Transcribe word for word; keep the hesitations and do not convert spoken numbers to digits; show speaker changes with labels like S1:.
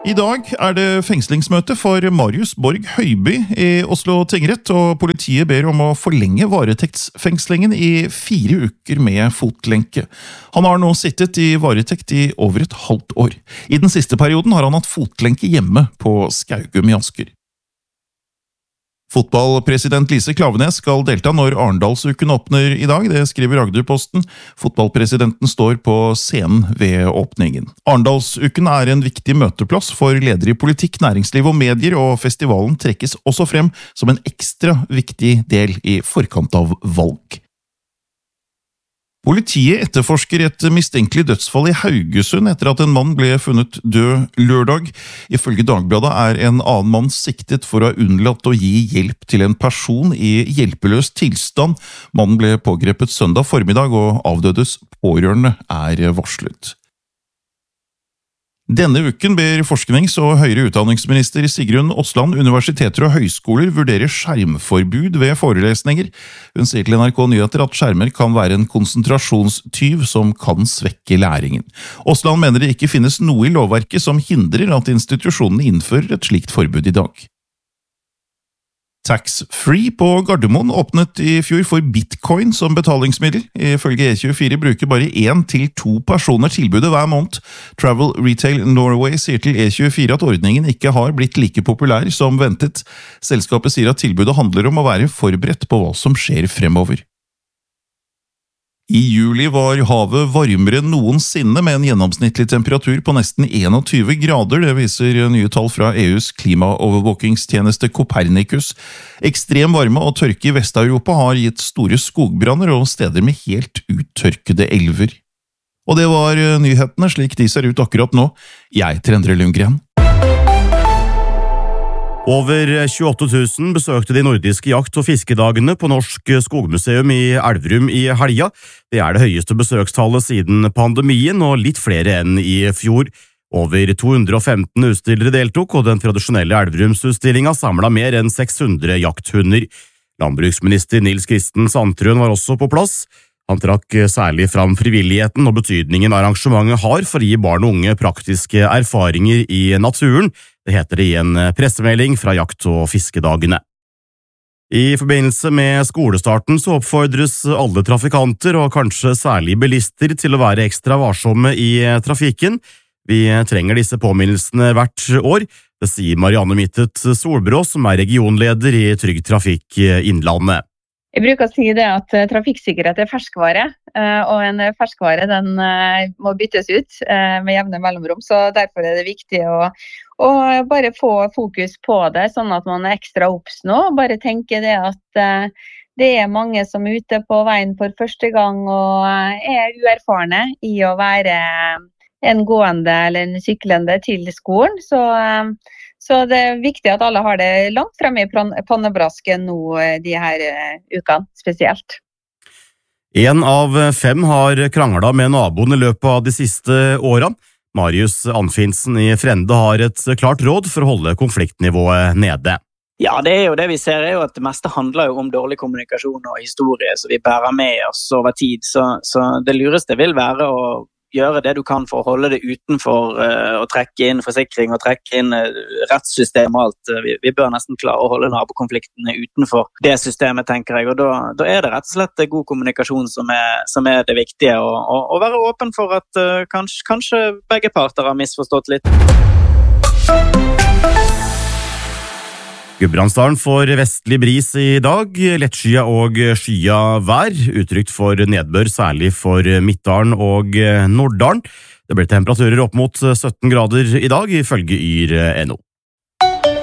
S1: I dag er det fengslingsmøte for Marius Borg Høiby i Oslo tingrett, og politiet ber om å forlenge varetektsfengslingen i fire uker med fotlenke. Han har nå sittet i varetekt i over et halvt år. I den siste perioden har han hatt fotlenke hjemme på Skaugum i Asker. Fotballpresident Lise Klaveness skal delta når Arendalsuken åpner i dag, det skriver Agderposten. Fotballpresidenten står på scenen ved åpningen. Arendalsuken er en viktig møteplass for ledere i politikk, næringsliv og medier, og festivalen trekkes også frem som en ekstra viktig del i forkant av valg. Politiet etterforsker et mistenkelig dødsfall i Haugesund etter at en mann ble funnet død lørdag. Ifølge Dagbladet er en annen mann siktet for å ha unnlatt å gi hjelp til en person i hjelpeløs tilstand. Mannen ble pågrepet søndag formiddag, og avdødes pårørende er varslet. Denne uken ber forsknings- og høyere utdanningsminister Sigrun Osland universiteter og høyskoler vurdere skjermforbud ved forelesninger. Hun sier til N R K Nyheter at skjermer kan være en konsentrasjonstyv som kan svekke læringen. Osland mener det ikke finnes noe i lovverket som hindrer at institusjonene innfører et slikt forbud i dag. Tax-free på Gardermoen åpnet i fjor for bitcoin som betalingsmiddel. Ifølge E tjuefire bruker bare én til to personer tilbudet hver måned. Travel Retail Norway sier til E tjuefire at ordningen ikke har blitt like populær som ventet. Selskapet sier at tilbudet handler om å være forberedt på hva som skjer fremover. I juli var havet varmere enn noensinne med en gjennomsnittlig temperatur på nesten tjueen grader, det viser nye tall fra E U's klimaovervåkingstjeneste Copernicus. Ekstrem varme og tørke i Vest-Europa har gitt store skogbranner og steder med helt uttørkede elver. Og det var nyhetene slik de ser ut akkurat nå. Jeg heter Endre Lundgren.
S2: Over tjueåtte tusen besøkte de nordiske jakt- og fiskedagene på Norsk Skogmuseum i Elverum i helga. Det er det høyeste besøkstallet siden pandemien, og litt flere enn i fjor. Over to hundre og femten utstillere deltok, og den tradisjonelle Elverumsutstillingen samlet mer enn seks hundre jakthunder. Landbruksminister Nils Kristen Sandtrøen var også på plass. Han trakk særlig fram frivilligheten og betydningen arrangementet har for å gi barn og unge praktiske erfaringer i naturen. Det heter det i en pressemelding fra jakt- og fiskedagene. I forbindelse med skolestarten så oppfordres alle trafikanter, og kanskje særlig bilister, til å være ekstra varsomme i trafikken. Vi trenger disse påminnelsene hvert år, det sier Marianne Mittet Solbrå, som er regionleder i Trygg Trafikk Innlandet.
S3: Jeg bruker å si det at trafikksikkerhet er ferskvare, og en ferskvare den må byttes ut med jevne mellomrom, så derfor er det viktig å, å bare få fokus på det, sånn at man er ekstra obs nå. Bare tenke det at det er mange som er ute på veien for første gang og er uerfarne i å være en gående eller en syklende til skolen, så Så det er viktig at alle har det langt fremme i pannebrasken nå de her ukene, spesielt.
S2: En av fem har kranglet med naboen i løpet av de siste årene. Marius Anfinsen i Frende har et klart råd for å holde konfliktnivået nede.
S4: Ja, det er jo det vi ser, er jo at det meste handler jo om dårlig kommunikasjon og historie, så vi bærer med oss over tid. Så, så det lureste vil være å gjøre det du kan for å holde det utenfor uh, og trekke inn forsikring og trekke inn uh, rettssystem og alt. Vi, vi bør nesten klare å holde nabokonfliktene utenfor det systemet, tenker jeg. Og da, da er det rett og slett god kommunikasjon som er, som er det viktige, og, og, og være åpen for at uh, kanskje, kanskje begge parter har misforstått litt.
S2: Gudbrandsdalen får vestlig bris i dag, lettskya og skya vær, utrygt for nedbør særlig for Midtdalen og Norddalen. Det blir temperaturer opp mot sytten grader i dag, ifølge Yr punkt no.